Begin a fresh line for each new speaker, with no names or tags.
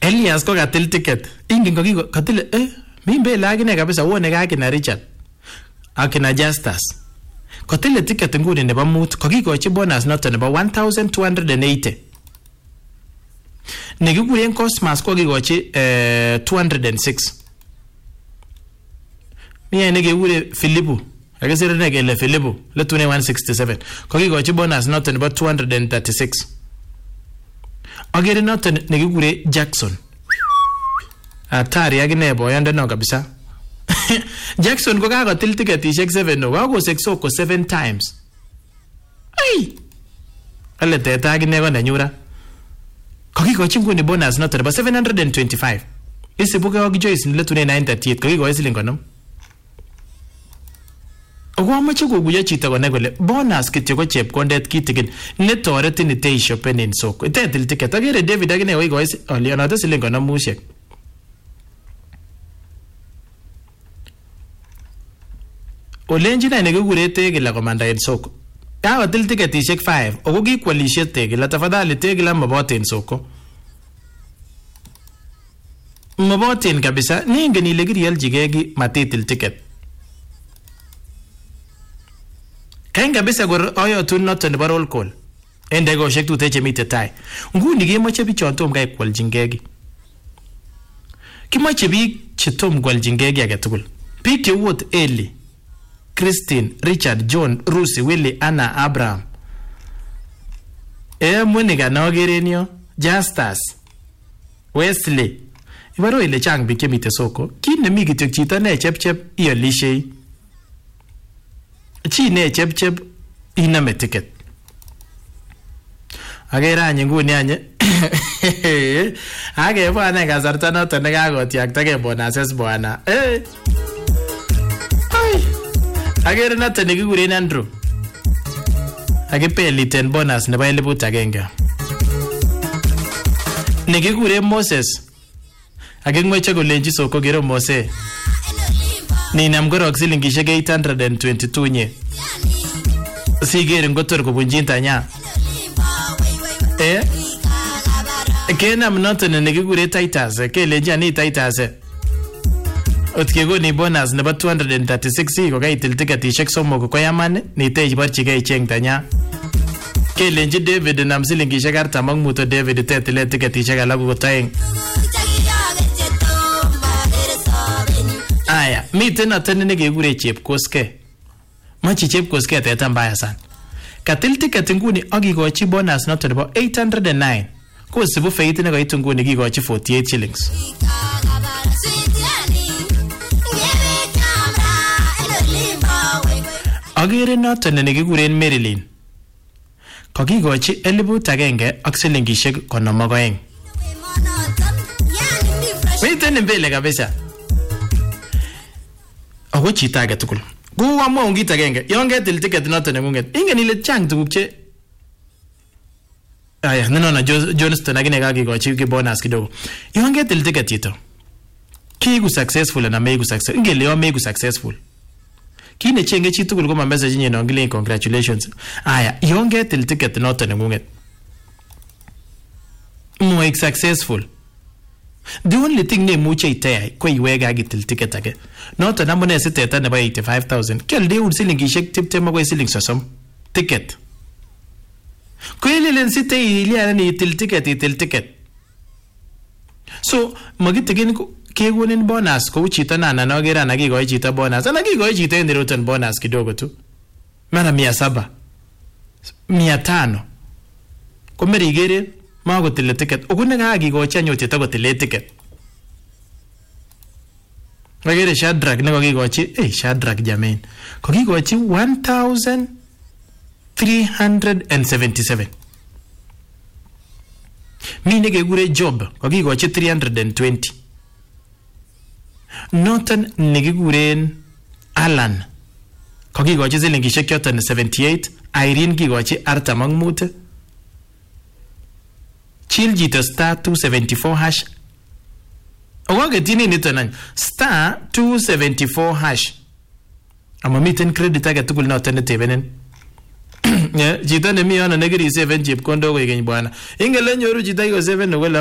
Elias ko katil ticket. Ingen ko katil mi mbele akine kabisa uone kakina Richard. Akina Justus. Katil ticket nguni nebo mut kokikochi bonus noton nebo 1280. Nekikuren Cosmas ko kikochi 206. Miye nekekure Philipu. Akisire nekele Philipu letune 167. Kokikochi bonus noton nebo 236. Agere noton nekikure Jackson. Atari akine boyonde no kabisa. Jackson ko kakotil tiketishek 7 no. Kakosekso ko 7 times. Ay! Ale teta akine ko nenyura. Kokikochi nguni bonus noton nebo 725. Isibuke ak Joyce letune 938. Kokikochi siling 50. Okwamache kokuyo chito konai kole bonus kityo ko chepkondet kitikin netoretin ite ishopen en soko. Itetil ticket. Akere David akine kokikochi olionoto siling 50. Olenjina nekikure Tegila komanda en soko. Kakotil tiketishek 5. Oko kikwalishe Tegila. Tafadhali Tegila mabote en soko. Maboten kabisa. Ningen ile kirialjigei matitil ticket. Kain kabisa kor ayotun noton nebo roll call. Ende goshek tute chemite tai. Nguni kemoche bichon tom kai kwaljingei. Kimoche biik chetom kwaljingei age tugul. Biik cheuot Eli, Christine, Richard, John, Rusi, Willie, Anna, Abraham. Monica nogerenyo, Justus, Wesley. Ibaro ile chang biik chemite soko. Kit nemi kityo chito ne chepchep iolishei. Chi ne chepchep iname ticket. Agere anye nguni anye. Age bwana kasarta noton nekakotiaktake bonuses bwana. Agere noton nekikuren Andrew. Akipeliten bonus nebo 1,000. Nekikuren Moses. Akingweche kolenji soko kero Mose. Ninam korok silingishek 822 nye. Siger ngotor kobunjin tanya. Kenam noton nekikure Titus. Kelenji ani Titus. Otkekoni bonus nebo 236 ko kaitil tiketishek 3 ko yaman nitech barchigei cheng tanya. Kelenji David nam silingishek 45 David tetile tiketishek alak ko taeng. Aya, miten noton nekekure Chepkoske. Machi Chepkoske teta mbaya sana. Katil ticket nguni akikochi bonus noton nebo 809. Kosibu feit nekaitu nguni kikochi 48 shillings. Agere noton nekikuren Marilyn. Kakikochi 1,000 ak silingishek 52. Miten mbele kabisa. Ako chito age tugul. Ku amwaun kit agenge. Yon ketil ticket noton nengunget. Ingen ile chang tuguk che aya, neno Johnston akine kakikochi ki bonus kidogo. Yon ketil ticket chito. Kiiku successful na meiku successful. Ingen yon meiku successful. Kine chenge chi tugul koma message nyen ngile congratulations. Aya, yon ketil ticket noton nengunget. Moik successful. The only thing ne muche itayai ko iwege akitil ticket age. Noton amune siteta nebo 85,000. Kialdeun silingishek 20 akoi siling 30 ticket. Ko ilelen sitei iliana ni itil ticket. So, magitikin kekonin bonus ko chito nana nogera nakikoi chito bonus. Ana kikoi chito indiroton bonus kidogo tu. Mara 700. 500. Ko merigere makotile ticket. Okune kakikochi anyo chito kotile ticket. Agere Shadrack nekakikochi, Shadrack jamen. Kakikochi 1,377. Mi nekekure Job, kakikochi 320. Noton nekikuren Alan, kakikochi silingishek choton 78. Irene kikochi 45. Chill jito star 274 hash. Waketini nito nany star 274 hash. Ama miten credit age tugul noton netebenen. Jito nemi yono nekiri 7 chepkondok koigeny bwana. Ingele nyoru jito iko 7 wala